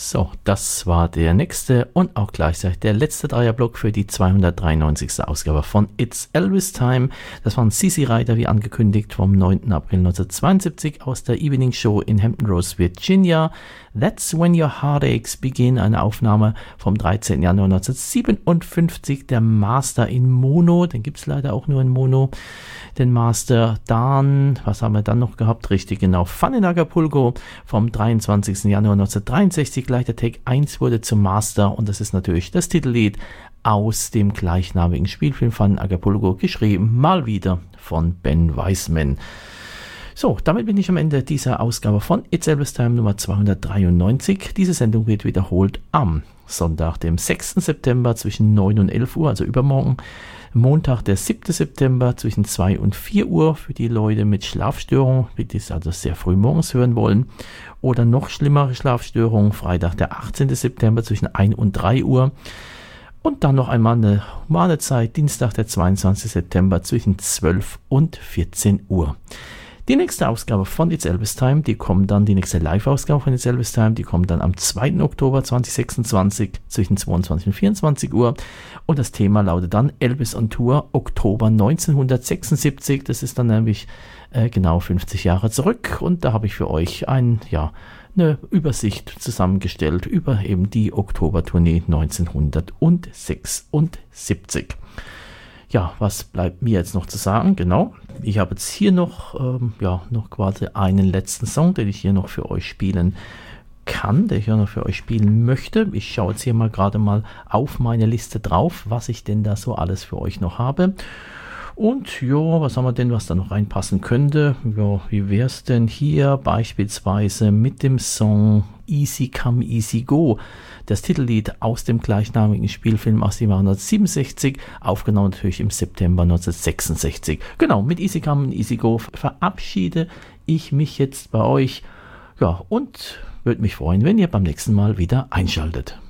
So, das war der nächste und auch gleichzeitig der letzte Dreierblock für die 293. Ausgabe von It's Elvis Time. Das waren CC Rider, wie angekündigt, vom 9. April 1972 aus der Evening Show in Hampton Roads, Virginia. That's When Your Heartaches Begin, eine Aufnahme vom 13. Januar 1957. Der Master in Mono, den gibt es leider auch nur in Mono. Den Master dann, was haben wir dann noch gehabt? Richtig, genau, Fun in Acapulco vom 23. Januar 1963. Gleich der Take 1 wurde zum Master und das ist natürlich das Titellied aus dem gleichnamigen Spielfilm Fun in Acapulco, geschrieben mal wieder von Ben Weisman. So, damit bin ich am Ende dieser Ausgabe von It's Elvis Time Nummer 293. Diese Sendung wird wiederholt am Sonntag, dem 6. September zwischen 9 und 11 Uhr, also übermorgen. Montag, der 7. September zwischen 2 und 4 Uhr für die Leute mit Schlafstörungen, die es also sehr früh morgens hören wollen. Oder noch schlimmere Schlafstörungen, Freitag, der 18. September zwischen 1 und 3 Uhr. Und dann noch einmal eine humane Zeit, Dienstag, der 22. September zwischen 12 und 14 Uhr. Die nächste Ausgabe von It's Elvis Time, die nächste Live-Ausgabe von It's Elvis Time, die kommt dann am 2. Oktober 2026 zwischen 22 und 24 Uhr. Und das Thema lautet dann Elvis on Tour Oktober 1976. Das ist dann nämlich genau 50 Jahre zurück. Und da habe ich für euch eine Übersicht zusammengestellt über eben die Oktobertournee 1976. Ja, was bleibt mir jetzt noch zu sagen? Genau, ich habe jetzt hier noch quasi einen letzten Song, den ich hier noch für euch spielen kann, den ich hier noch für euch spielen möchte. Ich schaue jetzt hier mal gerade mal auf meine Liste drauf, was ich denn da so alles für euch noch habe. Und ja, was haben wir denn, was da noch reinpassen könnte? Ja, wie wäre es denn hier beispielsweise mit dem Song Easy Come Easy Go? Das Titellied aus dem gleichnamigen Spielfilm aus dem Jahr 1967, aufgenommen natürlich im September 1966. Genau, mit Easy Come Easy Go verabschiede ich mich jetzt bei euch. Ja, und würde mich freuen, wenn ihr beim nächsten Mal wieder einschaltet.